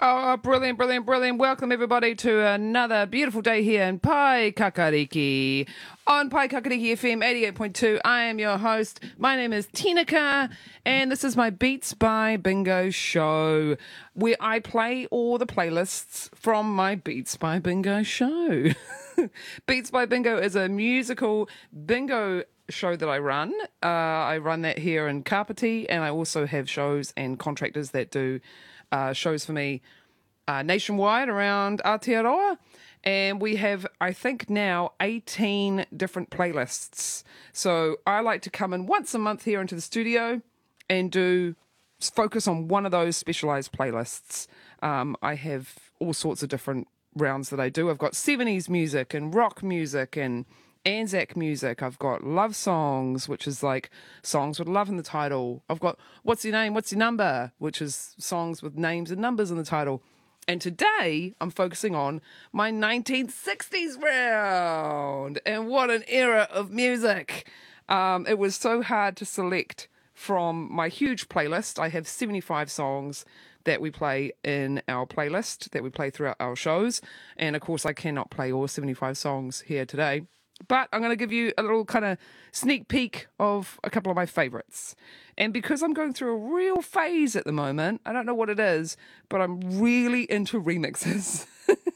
Oh, brilliant, brilliant, brilliant. Welcome, everybody, to another beautiful day here in Pai Kakariki. On Pai Kakariki FM 88.2, I am your host. My name is Tinaka, and this is my Beats by Bingo show, where I play all the playlists from my Beats by Bingo show. Beats by Bingo is a musical bingo show that I run. I run that here in Kapiti, and I also have shows and contractors that do shows for me nationwide around Aotearoa. And we have, I think now, 18 different playlists. So I like to come in once a month here into the studio and focus on one of those specialised playlists. I have all sorts of different rounds that I do. I've got 70s music and rock music and Anzac music. I've got love songs, which is like songs with love in the title. I've got What's Your Name, What's Your Number, which is songs with names and numbers in the title. And today I'm focusing on my 1960s round. And what an era of music. It was so hard to select from my huge playlist. I have 75 songs that we play in our playlist, that we play throughout our shows. And of course, I cannot play all 75 songs here today. But I'm going to give you a little kind of sneak peek of a couple of my favourites. And because I'm going through a real phase at the moment, I don't know what it is, but I'm really into remixes.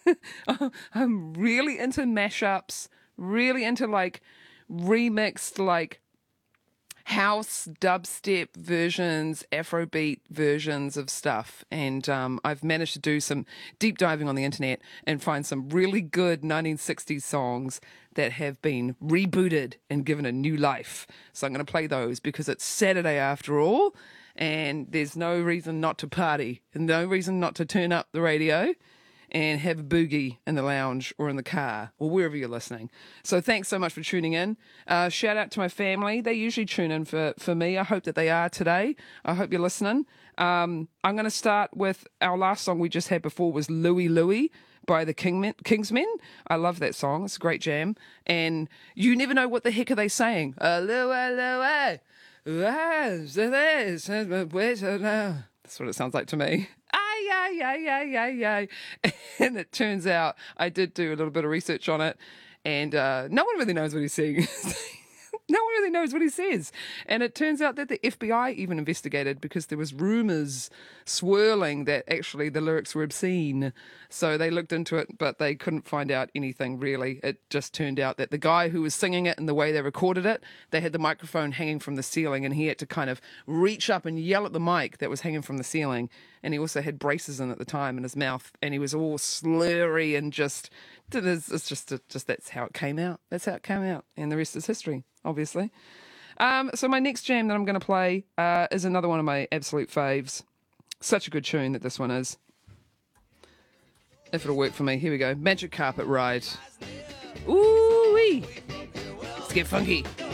I'm really into mashups, really into like remixed like house dubstep versions, Afrobeat versions of stuff. And I've managed to do some deep diving on the internet and find some really good 1960s songs that have been rebooted and given a new life. So I'm going to play those because it's Saturday after all, and there's no reason not to party and no reason not to turn up the radio and have a boogie in the lounge or in the car or wherever you're listening. So thanks so much for tuning in. Shout out to my family. They usually tune in for me. I hope that they are today. I hope you're listening. I'm going to start with our last song we just had before was Louie Louie by the Kingsmen. I love that song. It's a great jam. And you never know what the heck are they saying. Louie, Louie. That's what it sounds like to me. And it turns out I did do a little bit of research on it, and no one really knows what he's saying. No one really knows what he says. And it turns out that the FBI even investigated because there was rumours swirling that actually the lyrics were obscene. So they looked into it, but they couldn't find out anything really. It just turned out that the guy who was singing it and the way they recorded it, they had the microphone hanging from the ceiling and he had to kind of reach up and yell at the mic that was hanging from the ceiling. And he also had braces in at the time in his mouth, and he was all slurry and just that's how it came out. That's how it came out, and the rest is history, obviously. So my next jam that I'm going to play is another one of my absolute faves. Such a good tune that this one is. If it'll work for me, here we go. Magic Carpet Ride. Ooh-wee. Let's get funky.